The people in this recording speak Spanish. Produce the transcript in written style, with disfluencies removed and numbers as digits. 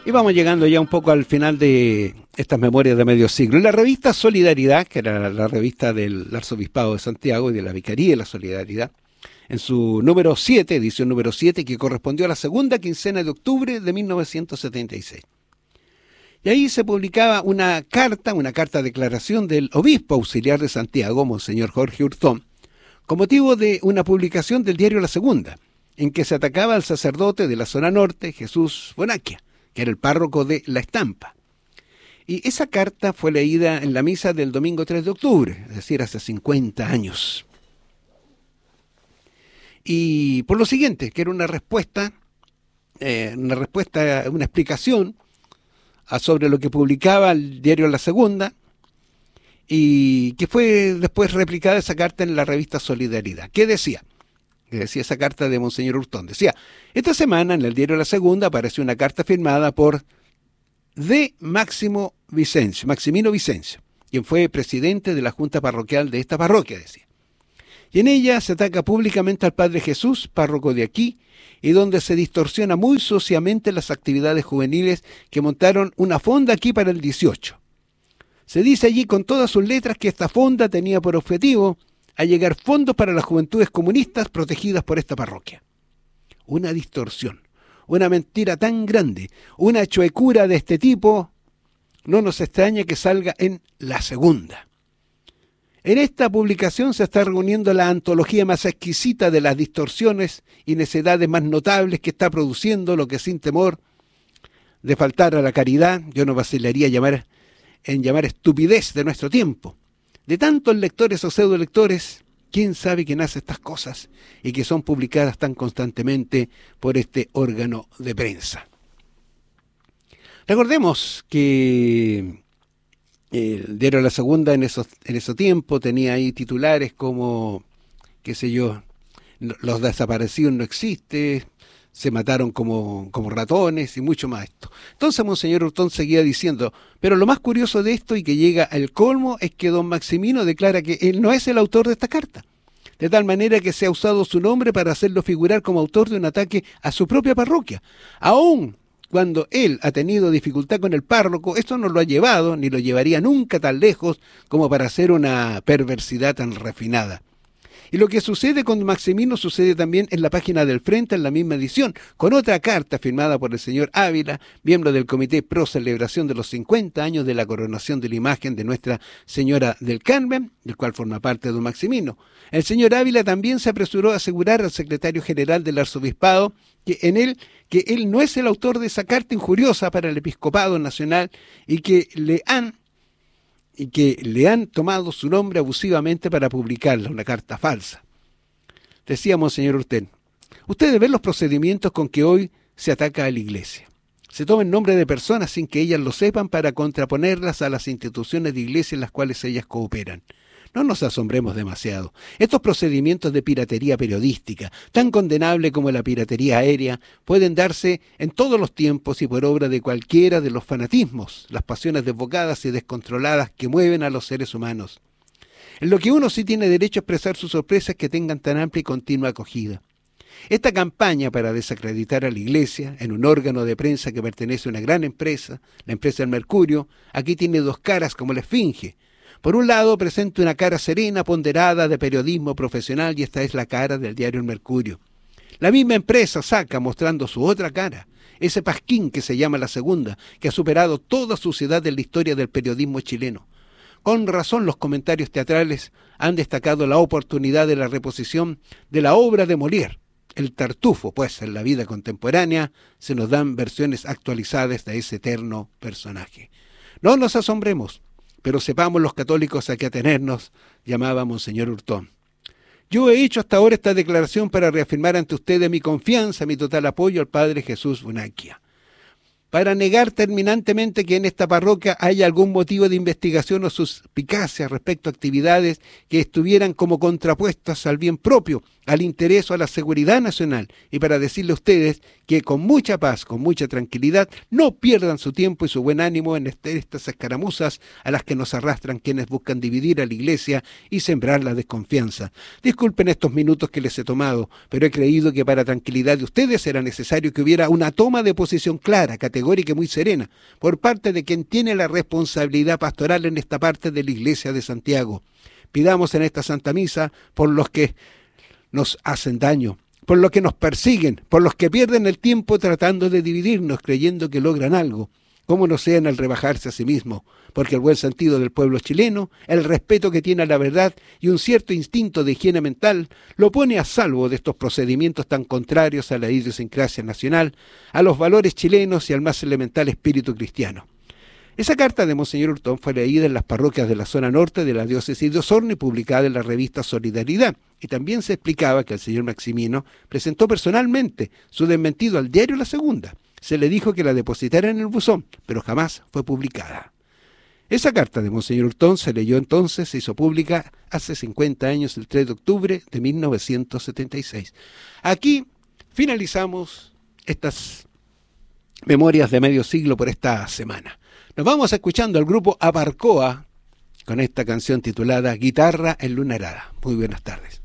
Y vamos llegando ya un poco al final de estas memorias de medio siglo. En la revista Solidaridad, que era la revista del Arzobispado de Santiago y de la Vicaría de la Solidaridad, en su número 7, edición número 7, que correspondió a la segunda quincena de octubre de 1976. Y ahí se publicaba una carta de declaración del obispo auxiliar de Santiago, Monseñor Jorge Hurtón, con motivo de una publicación del diario La Segunda, en que se atacaba al sacerdote de la zona norte, Jesús Bonaquia, que era el párroco de La Estampa. Y esa carta fue leída en la misa del domingo 3 de octubre, es decir, hace 50 años. Y por lo siguiente, que era una explicación sobre lo que publicaba el diario La Segunda, y que fue después replicada esa carta en la revista Solidaridad. ¿Qué decía? Que decía esa carta de Monseñor Hurtón. Decía: esta semana en el diario La Segunda apareció una carta firmada por D. Maximino Vicencio, quien fue presidente de la Junta Parroquial de esta parroquia, decía. Y en ella se ataca públicamente al Padre Jesús, párroco de aquí, y donde se distorsiona muy sociamente las actividades juveniles que montaron una fonda aquí para el 18. Se dice allí con todas sus letras que esta fonda tenía por objetivo allegar fondos para las juventudes comunistas protegidas por esta parroquia. Una distorsión, una mentira tan grande, una chuecura de este tipo, no nos extraña que salga en La Segunda. En esta publicación se está reuniendo la antología más exquisita de las distorsiones y necedades más notables que está produciendo, lo que sin temor de faltar a la caridad, yo no vacilaría en llamar estupidez de nuestro tiempo. De tantos lectores o pseudolectores, quién sabe quién hace estas cosas y que son publicadas tan constantemente por este órgano de prensa. Recordemos que el diario La Segunda en esos tiempos tenía ahí titulares como, qué sé yo, los desaparecidos no existen, se mataron como ratones y mucho más esto. Entonces Monseñor Hurtón seguía diciendo, pero lo más curioso de esto y que llega al colmo es que don Maximino declara que él no es el autor de esta carta, de tal manera que se ha usado su nombre para hacerlo figurar como autor de un ataque a su propia parroquia. Aún cuando él ha tenido dificultad con el párroco, esto no lo ha llevado, ni lo llevaría nunca tan lejos como para hacer una perversidad tan refinada. Y lo que sucede con Maximino sucede también en la página del Frente, en la misma edición, con otra carta firmada por el señor Ávila, miembro del Comité Pro Celebración de los 50 años de la coronación de la imagen de Nuestra Señora del Carmen, del cual forma parte don Maximino. El señor Ávila también se apresuró a asegurar al secretario general del Arzobispado que él no es el autor de esa carta injuriosa para el Episcopado Nacional y que le han tomado su nombre abusivamente para publicarla, una carta falsa. Decía Monseñor Hurtón, ustedes ven los procedimientos con que hoy se ataca a la Iglesia. Se toma en nombre de personas sin que ellas lo sepan para contraponerlas a las instituciones de Iglesia en las cuales ellas cooperan. No nos asombremos demasiado. Estos procedimientos de piratería periodística, tan condenable como la piratería aérea, pueden darse en todos los tiempos y por obra de cualquiera de los fanatismos, las pasiones desbocadas y descontroladas que mueven a los seres humanos. En lo que uno sí tiene derecho a expresar su sorpresa es que tengan tan amplia y continua acogida. Esta campaña para desacreditar a la Iglesia en un órgano de prensa que pertenece a una gran empresa, la empresa del Mercurio, aquí tiene dos caras como la esfinge. Por un lado, presenta una cara serena, ponderada, de periodismo profesional, y esta es la cara del diario El Mercurio. La misma empresa saca, mostrando su otra cara, ese pasquín que se llama La Segunda, que ha superado toda suciedad en la historia del periodismo chileno. Con razón, los comentarios teatrales han destacado la oportunidad de la reposición de la obra de Molière, El Tartufo, pues en la vida contemporánea se nos dan versiones actualizadas de ese eterno personaje. No nos asombremos, pero sepamos los católicos a qué atenernos, llamaba Monseñor Hurtón. Yo he hecho hasta ahora esta declaración para reafirmar ante ustedes mi confianza, mi total apoyo al Padre Jesús Bonaquia. Para negar terminantemente que en esta parroquia haya algún motivo de investigación o suspicacia respecto a actividades que estuvieran como contrapuestas al bien propio al interés o a la seguridad nacional y para decirle a ustedes que con mucha paz, con mucha tranquilidad, no pierdan su tiempo y su buen ánimo en estas escaramuzas a las que nos arrastran quienes buscan dividir a la Iglesia y sembrar la desconfianza. Disculpen estos minutos que les he tomado, pero he creído que para tranquilidad de ustedes era necesario que hubiera una toma de posición clara, categórica y muy serena por parte de quien tiene la responsabilidad pastoral en esta parte de la Iglesia de Santiago. Pidamos en esta Santa Misa por los que nos hacen daño, por los que nos persiguen, por los que pierden el tiempo tratando de dividirnos, creyendo que logran algo, como no sea en el rebajarse a sí mismo, porque el buen sentido del pueblo chileno, el respeto que tiene a la verdad y un cierto instinto de higiene mental, lo pone a salvo de estos procedimientos tan contrarios a la idiosincrasia nacional, a los valores chilenos y al más elemental espíritu cristiano. Esa carta de Monseñor Hurtón fue leída en las parroquias de la zona norte de la diócesis de Osorno y publicada en la revista Solidaridad. Y también se explicaba que el señor Maximino presentó personalmente su desmentido al diario La Segunda. Se le dijo que la depositara en el buzón, pero jamás fue publicada. Esa carta de Monseñor Hurtón se leyó entonces, se hizo pública hace 50 años, el 3 de octubre de 1976. Aquí finalizamos estas memorias de medio siglo por esta semana. Nos vamos escuchando al grupo Abarcoa con esta canción titulada Guitarra enlunarada. Muy buenas tardes.